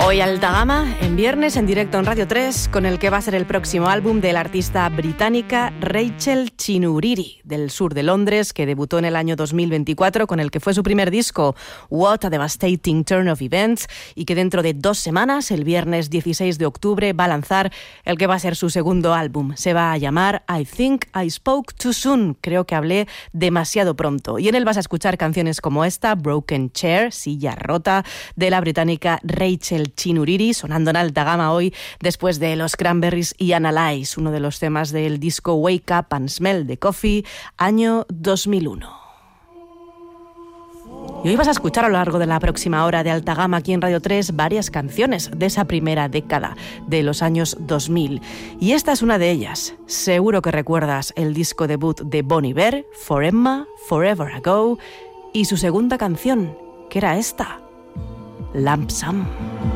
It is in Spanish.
Hoy alta gama, en viernes, en directo en Radio 3, con el que va a ser el próximo álbum de la artista británica Rachel Chinouriri, del sur de Londres, que debutó en el año 2024, con el que fue su primer disco, What a Devastating Turn of Events, y que dentro de 2 semanas, el viernes 16 de octubre, va a lanzar el que va a ser su segundo álbum. Se va a llamar I Think I Spoke Too Soon, creo que hablé demasiado pronto. Y en él vas a escuchar canciones como esta, Broken Chair, silla rota, de la británica Rachel Chinouriri, sonando en alta gama hoy después de los Cranberries y Analyze, uno de los temas del disco Wake Up and Smell the Coffee, año 2001. Y hoy vas a escuchar a lo largo de la próxima hora de alta gama aquí en Radio 3 varias canciones de esa primera década de los años 2000. Y esta es una de ellas. Seguro que recuerdas el disco debut de Bon Iver, For Emma, Forever Ago, y su segunda canción, que era esta, Lump Sum.